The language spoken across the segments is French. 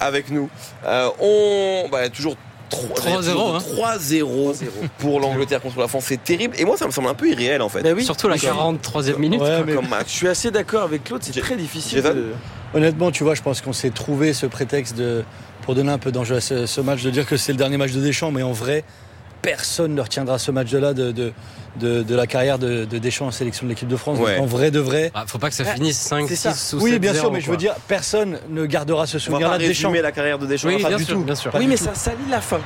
avec nous. Toujours 3-0 pour l'Angleterre contre la France, c'est terrible. Et moi, ça me semble un peu irréel en fait. Bah oui, surtout la 43e minute. Comme match. Je suis assez d'accord avec Claude, c'est très difficile. Honnêtement, tu vois, je pense qu'on s'est trouvé ce prétexte pour donner un peu d'enjeu à ce match, de dire que c'est le dernier match de Deschamps, mais en vrai, personne ne retiendra ce match-là de la carrière de Deschamps en sélection de l'équipe de France. Ouais. Donc, en vrai de vrai. Faut pas que ça finisse 5, 6 ou 7-0. Oui, bien sûr, mais je veux dire, personne ne gardera ce souvenir-là de Deschamps. On va pas résumer la carrière de Deschamps. Oui, pas bien du sûr, tout. bien sûr. Oui, mais ça salit la fin.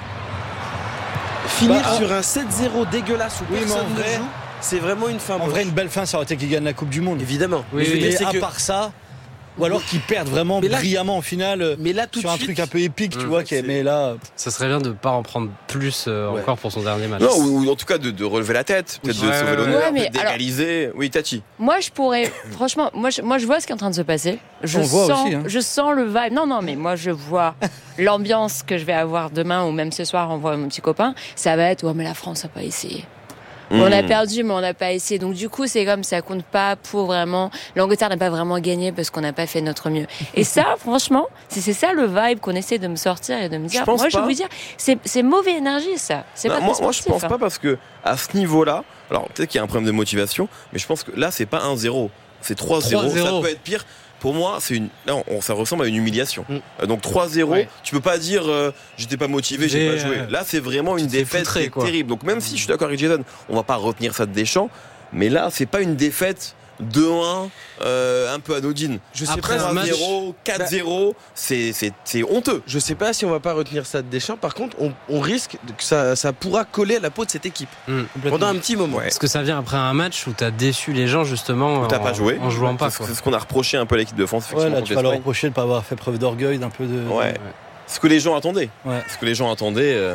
Finir sur un 7-0 dégueulasse où personne ne joue, c'est vraiment une fin. En vrai, une belle fin, ça aurait été qu'il gagne la Coupe du Monde. Évidemment. Oui, mais à part ça, ou alors qu'ils perdent vraiment brillamment en finale, mais là, tout sur de un suite, truc un peu épique, tu vois. Mais là, ça serait bien de ne pas en prendre plus encore pour son dernier match. Non, ou en tout cas de relever la tête, peut-être de sauver l'honneur, peut-être d'égaliser. Oui, Tati. Moi, je pourrais, franchement, moi, je vois ce qui est en train de se passer. Je sens le vibe. Non, mais moi, je vois l'ambiance que je vais avoir demain ou même ce soir en voyant mon petit copain. Ça va être, mais la France n'a pas essayé. On a perdu, mais on n'a pas essayé. Donc du coup, c'est comme ça compte pas pour vraiment. L'Angleterre n'a pas vraiment gagné parce qu'on n'a pas fait notre mieux. Et ça, franchement, c'est ça le vibe qu'on essaie de me sortir et de me dire. Moi, je veux vous dire, c'est mauvaise énergie, ça. Moi, je pense pas parce que à ce niveau-là, alors peut-être qu'il y a un problème de motivation, mais je pense que là, c'est pas 1-0, c'est 3-0. Ça peut être pire. Pour moi, ça ressemble à une humiliation. Donc 3-0, tu peux pas dire j'étais pas motivé, j'ai pas joué. Là, c'est vraiment une défaite terrible. Donc même si je suis d'accord avec Jason, on va pas retenir ça de Deschamps, mais là, c'est pas une défaite 2-1 un peu anodine. Je sais après pas, 3-0, 4-0, c'est honteux. Je sais pas si on va pas retenir ça de Deschamps. Par contre, on risque que ça pourra coller à la peau de cette équipe pendant un petit moment. Parce que ça vient après un match où t'as déçu les gens justement pas joué. En jouant pas. C'est ce qu'on a reproché un peu à l'équipe de France. Là, tu vas leur reprocher de pas avoir fait preuve d'orgueil, d'un peu de. Ce que les gens attendaient. Ce que les gens attendaient.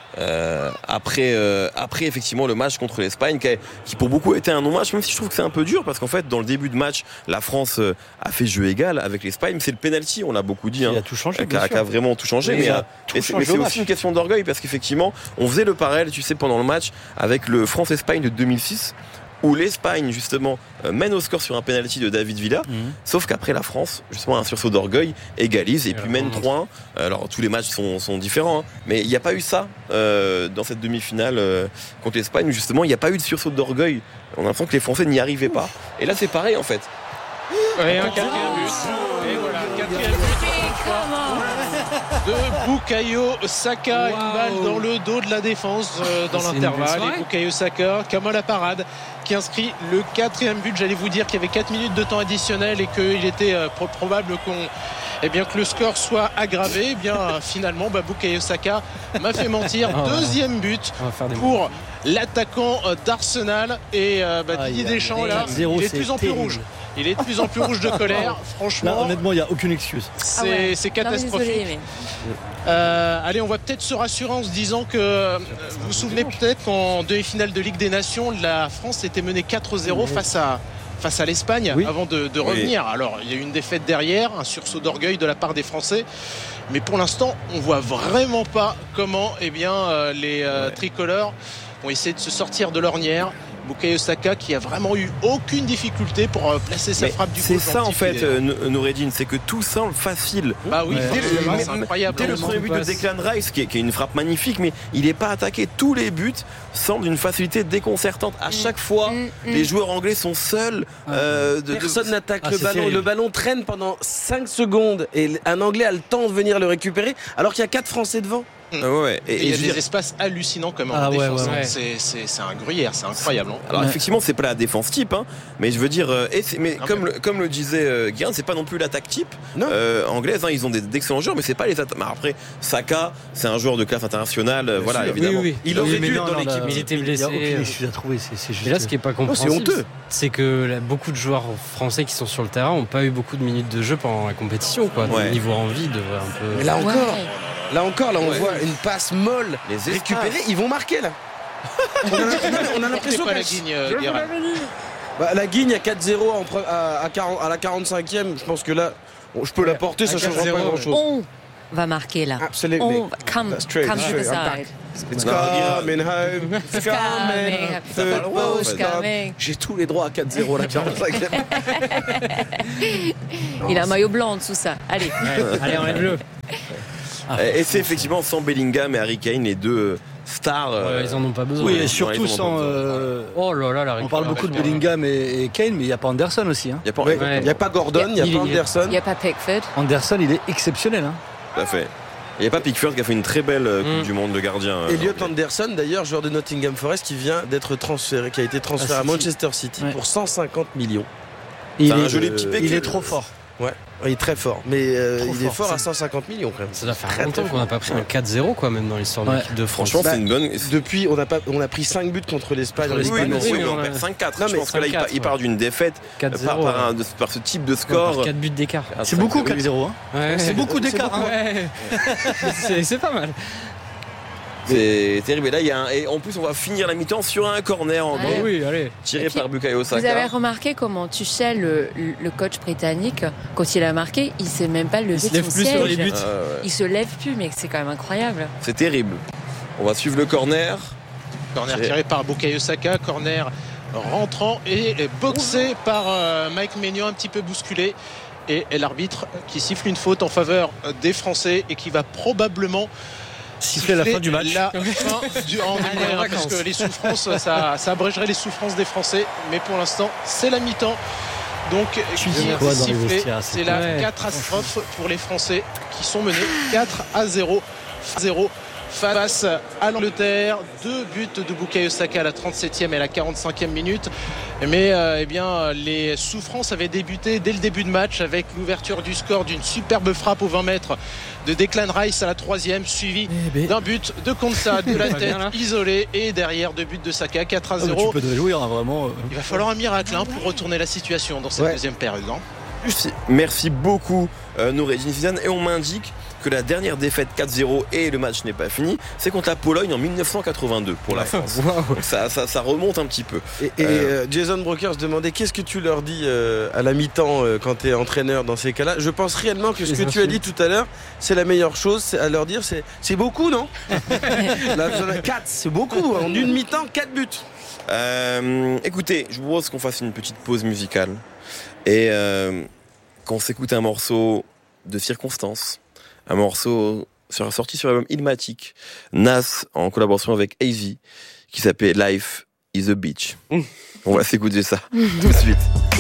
Après effectivement le match contre l'Espagne qui pour beaucoup était un non-match, même si je trouve que c'est un peu dur parce qu'en fait dans le début de match la France a fait jeu égal avec l'Espagne, c'est le penalty, on l'a beaucoup dit, il a tout changé, qui a vraiment tout changé, mais c'est aussi une question d'orgueil parce qu'effectivement on faisait le parallèle, tu sais, pendant le match avec le France-Espagne de 2006 où l'Espagne justement mène au score sur un penalty de David Villa, sauf qu'après la France, justement un sursaut d'orgueil, égalise et puis mène 3-1. Alors tous les matchs sont différents, mais il n'y a pas eu ça dans cette demi-finale contre l'Espagne où justement il n'y a pas eu de sursaut d'orgueil. On a l'impression que les Français n'y arrivaient pas. Et là c'est pareil en fait. Et un quatrième but. Et voilà, quatrième but de Bukayo Saka, une balle dans le dos de la défense dans l'intervalle. Et Bukayo Saka, comme à la parade, qui inscrit le quatrième but. J'allais vous dire qu'il y avait 4 minutes de temps additionnel et qu'il était probable que le score soit aggravé. Eh bien, finalement, Bukayo Saka m'a fait mentir. Deuxième but pour l'attaquant d'Arsenal. Et Didier Deschamps, là, il est de plus en plus rouge. Il est de plus en plus rouge de colère. Franchement, là, honnêtement, il n'y a aucune excuse. C'est catastrophique. Allez, on va peut-être se rassurer en se disant que vous vous souvenez peut-être qu'en demi-finale de Ligue des Nations, la France était menée 4-0 face à l'Espagne avant de revenir. Alors, il y a eu une défaite derrière, un sursaut d'orgueil de la part des Français. Mais pour l'instant, on voit vraiment pas comment les tricolores ont essayé de se sortir de l'ornière. Bukayo Saka qui a vraiment eu aucune difficulté pour placer sa frappe du coup. C'est ça en fait, Noureddine, c'est que tout semble facile. Bah oui, c'est incroyable. Dès le premier but de Declan Rice, qui est une frappe magnifique, mais il n'est pas attaqué. Tous les buts semblent d'une facilité déconcertante. À chaque fois, les joueurs anglais sont seuls. Personne n'attaque le ballon. Le ballon traîne pendant 5 secondes et un Anglais a le temps de venir le récupérer alors qu'il y a 4 Français devant. Et il y a des espaces hallucinants comme en défense. C'est un gruyère, c'est incroyable. Alors effectivement, c'est pas la défense type, mais je veux dire, comme le disait Guérin, c'est pas non plus l'attaque type anglaise. Ils ont d'excellents joueurs, mais c'est pas les attaques. Après, Saka, c'est un joueur de classe internationale, voilà, évidemment. Oui. Il aurait dû être dans l'équipe. Il était blessé. Il n'y a aucune excuse à trouver. C'est juste. Et là, ce qui est pas compréhensible, c'est honteux. C'est que beaucoup de joueurs français qui sont sur le terrain n'ont pas eu beaucoup de minutes de jeu pendant la compétition, quoi. Donc, niveau envie devrait un peu. Mais là encore, on voit une passe molle récupérée. Ils vont marquer là. On a l'impression que la Guigne, la Guigne à 4-0 à la 45e. Je pense que là, je peux la porter, ça ne changera pas grand-chose. On va marquer là. Absolument. Come to the side. It's coming home. It's coming. Football's coming. J'ai tous les droits à 4-0 là. Il a un maillot blanc en dessous ça. Allez, enlève-le. Et c'est effectivement sans Bellingham et Harry Kane, les deux stars. Ils en ont pas besoin. Oui, et surtout sans. Oh là là, on parle beaucoup de Bellingham et Kane, mais il n'y a pas Anderson aussi. Hein. Il n'y a pas Gordon, il n'y a pas Anderson. Il n'y a pas Pickford. Anderson, il est exceptionnel. Hein. Tout à fait. Il n'y a pas Pickford qui a fait une très belle Coupe du Monde, le gardien. Elliot Anderson, d'ailleurs, joueur de Nottingham Forest, qui vient d'être transféré, qui a été transféré à Manchester City pour 150 millions. C'est un joli petit pécule. Il est trop fort. Ouais, il est très fort, mais il est fort à 150 millions quand même. Ça doit faire longtemps qu'on n'a pas pris un 4-0 quoi, même dans l'histoire de l'équipe de France. Franchement, c'est une bonne. Depuis, on a pris 5 buts contre l'Espagne. Oui, mais on perd 5-4. Je pense que là, il part d'une défaite par ce type de score. Par 4 buts d'écart. C'est beaucoup 4-0. C'est beaucoup d'écart. C'est pas mal. C'est terrible. Et là, et en plus, on va finir la mi-temps sur un corner anglais. Oui, allez. Tiré par Bukayo Saka. Vous avez remarqué comment Tuchel, le coach britannique, quand il a marqué, il s'est même pas levé de son siège. Il se lève plus sur les buts. Il se lève plus, mais c'est quand même incroyable. C'est terrible. On va suivre le corner. Corner tiré par Bukayo Saka. Corner rentrant et boxé par Mike Maignan, un petit peu bousculé. Et l'arbitre qui siffle une faute en faveur des Français et qui va probablement siffler la fin du match. Parce que les souffrances, ça abrégerait les souffrances des Français. Mais pour l'instant, c'est la mi-temps. Donc, c'est la catastrophe pour les Français qui sont menés 4-0 face à l'Angleterre. 2 buts de Bukayo Saka à la 37e et à la 45e minute. Mais les souffrances avaient débuté dès le début de match avec l'ouverture du score d'une superbe frappe aux 20 mètres de Declan Rice à la 3e, suivi d'un but de Konsa de la tête isolée, et derrière 2 buts de Saka, 4-0. Tu peux te réjouir, hein, vraiment. Il va falloir un miracle pour retourner la situation dans cette deuxième période. Merci beaucoup Noureddine Zidane. Et on m'indique que la dernière défaite 4-0 et le match n'est pas fini, c'est contre la Pologne en 1982 pour la France. Wow. Ça remonte un petit peu. Et Jason Brokers se demandait qu'est-ce que tu leur dis à la mi-temps quand tu es entraîneur dans ces cas-là. Je pense réellement que ce que tu as dit tout à l'heure, c'est la meilleure chose à leur dire. C'est beaucoup, non? Là, vous en avez 4, c'est beaucoup. En une mi-temps, 4 buts. Écoutez, je vous propose qu'on fasse une petite pause musicale et qu'on s'écoute un morceau de circonstance. Un morceau sorti sur l'album Illmatic, Nas en collaboration avec AZ, qui s'appelle Life is a Beach. On va s'écouter ça tout de suite.